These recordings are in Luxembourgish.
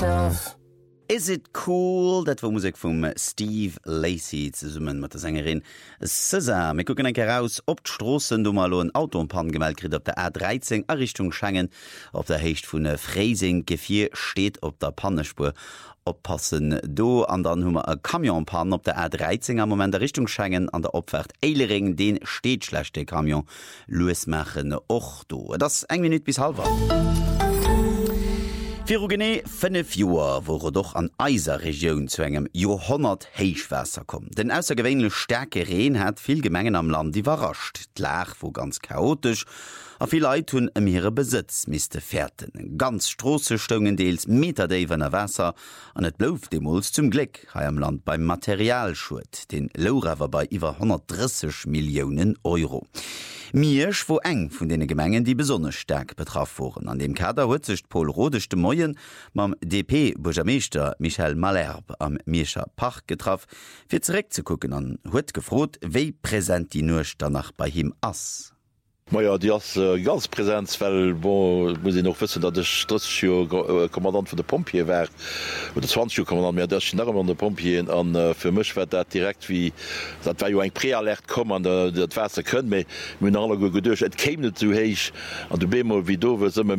myself. Is it cool, dat war Musik vum Steve Lacy ze summen mat der Sängerin César. Me gucken enke raus op d'Strossen do mal en Autopan gemeldt krit op der A13 a Richtung Schengen. Op der Hecht vun Freising Gefir steht op der Pannespur. Oppassen do an dann hummer e Kamionpan op der A13 am Moment der Richtung Schengen an der Opfert Eilering den steet schlechte Kamion Louismachen och do. Das 1 Minute bis halber. Virugene 5 Joer wo doch an eiser Regionun zu engem Johonnert Heichwässer kom. Den aussergewwenle Stärke Reen hat viel Gemengen am Land überrascht. D'Lach wo ganz chaotisch, a viel Leiit hunn ihre Besitz miste fährten. Ganz strosse Stungen deels Meterdeiwner Wässer an et blouf demols zum Glück ha am Land beim Materialschut, den Lowrewer bei iwwer 130 Millionen Euro. Miersch wo eng vun dene Gemengen die besonders stark betraff wurden. An dem Kader huet sich Paul Rodechte Moien mam DP Burgermeester Michael Malherbe am Mierscher Park getraff, fir zurückzugucken an huet gefrot, wéi präsent die Nucht danach bei him ass. Ja, die as ganz Präsenz, weil muss ich noch wissen, dat ich Kommandant von der Pompier war oder 20 Kommandant mehr an der Pompier an für mich war dat direkt wie dat war jo eng Prealert kom an dat Wasser können me alle go gedurch et käme net zu heich an du Bemol wie dowe simmer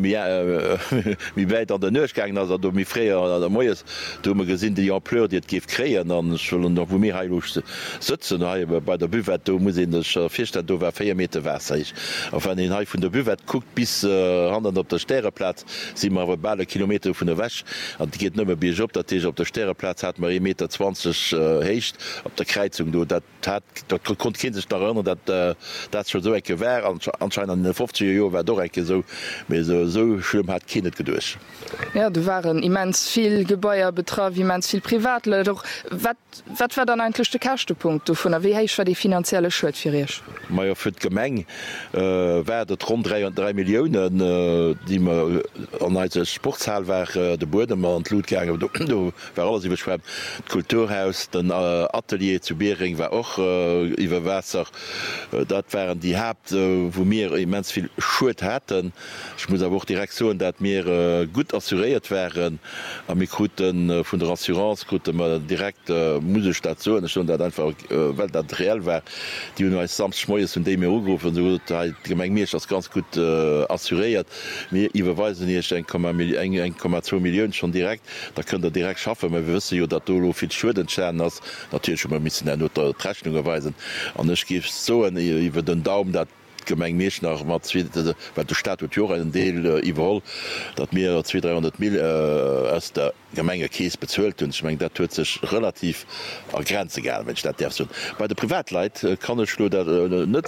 wie weit an der Nöchgang as du mi freier an der Moes du gesinn die pleur die geft kreien an schon noch wo mir heilchte sitzen bei der Büwet du muss fi do war 4 Meter Wasser ich. Auf an den Hai vun der Büwet guckt bis handen op der Sterreplatz si awer balle Kilometer vun der Wäsch an die geht nëmmer Bier op dat op der Sterreplatz hat mar 1,20 Meter hecht op der Kreizung do dat kon kind sech darënner dat schon so enke wär anschein an den 50 Jo war do enke so so schlimm hat kindet gedurch. Ja, du waren immens viel Gebäier betraf immens viel Privatle doch wat war dann einlechte Karchtepunkt du vun der wieich war die finanzielle Schuld firch? Meier fir d Gemeng wärdet rund 3 Millionen die man an als Sportzahl war de Bodemann an Lutgang war alles iwwerschwem Kulturhaus den Atelier zu Bering war och iwwer Wasser dat waren die Haupt wo mir immens viel Schuld hätten. Ich muss aber auch direkt so dat mir gut assuriert wären am Mikruten vun der Assurance man direkt Musestation schon dat einfach weil dat real war die als sam schmoes und dem gerufen so Gemeng mir das ganz gut assuriert mir iwwerweisen 1,2 Millionen schon direkt da könnt ihr direkt schaffen wir wissen jo dat dolo viel Schulden scheren as natürlich schon miss der Rechnung erweisen an es gi so iwwer den Daumen dat Gemeng méch nach mat du Statuture en Deel iwwerall, dat mir 200.000 ass der Gemenge Kees bezzuelt hun mengg dat huet sech relativ a Grenze ge, wenn dat der. Bei der Privatleit kann ech lo net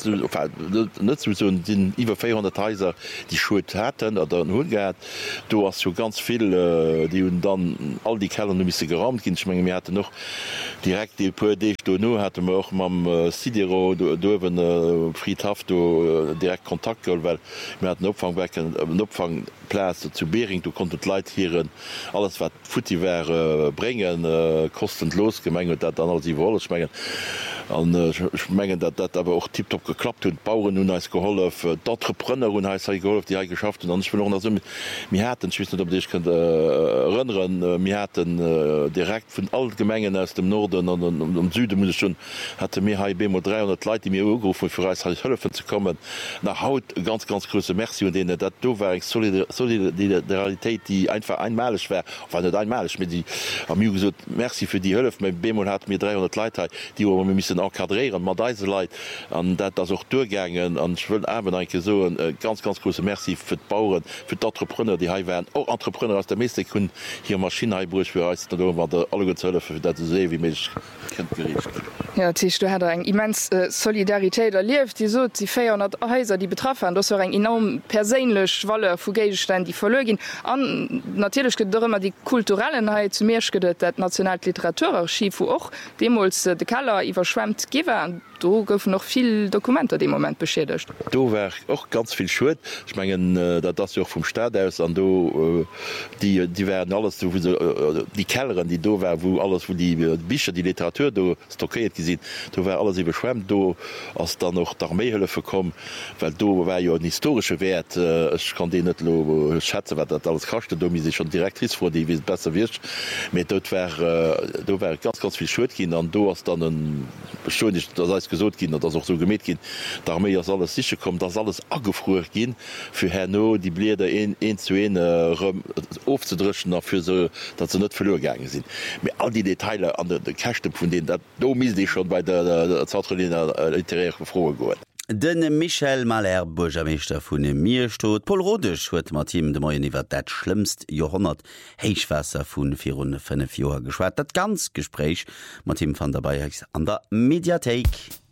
den iwwer 400 Häuser die Schuld hätten oder den hun gehät. Du hast jo ganz viel die hun dann all die Keller misse geraumt gin schmenge mir hatte noch direkt die puch do no hat och mam Sidero dowen friedhaft direkt Kontakt goll, weil mir hat den Opfangwecken Opfangplätze zu Bering, du konntet Leiit hierieren alles wat Futti wäre bringen kostenlos gemenget dat dann die wolle schmengen schmengen dat aber auch tiptop geklappt hun Bauuren hun als geholf d'Entrepreneur hun geholf die geschafft und ich will mir hat op dich könnte rnneren mir hat direkt vun all Gemengen aus dem Norden an Süden muss schon hatte mir HB 300 Leute die mir ugerufen für Hölfen zu kommen nach haut ganz große Merci und denen dat do war Solidarität die einfach einmalig war net einmalig mit die am gesagt Merci für die Hölf mein Bemol hat mir 300 Leute die missen enkadrieren man diese Leiit an dat das auch durchgängen an enke so ganz große Merci für Bauern für d'Entrepreneur die wären auch Entrepreneur aus der meeste kun hier Maschinenheibruch für war der alle für dat se wie mich gericht. Ja, du hat eng immens Solidarität erlieft die so die 400 Häuser die betroffen das eng enorm perélech Walle Fugestein die verlögin an natürlich immer die kulturellenheit zu Meerschgedet dat Nationalliteraturarchiv wo och Demols de Kaller iwwerschwemmt überhaupt gewer do gouf noch viel Dokumente dem moment beschädigt. Do war auch ganz viel Schuld ich mengen das auch vom Staat aus an die werden alles die Kelleren die do war wo alles wo die Bücher die Literatur do stockiert gesehen do war alles überschwemmt do als dann noch d'Armeehölle verkommen weil do war ja ein historische Wert ich kann den net lo schätze wat dat alles krachte do sich schon direkt vor die wie besser wird mit dort war ganz viel Schuld gehen an do hast dann beschuldigt das heißt gesot gehen das auch so gemet gehen Armee alles sicher kommt das alles agefroer gehen für Herrno die Bläder in zu aufzudrischen dafür so dat ze net verlorengegangen sind mit all die Details an der Kächte von denen dat do mis dich schon bei der literäre frohe go. Den Michel Maler Burgermeester vun dem Mierstot Paul Rodech huet mat Team de Moien iwwer dat schlimmst Jahrhundert Heichwässer vun 4 Joer geschwert. Dat ganz Gespräch mat Team van dabei an der Mediathek.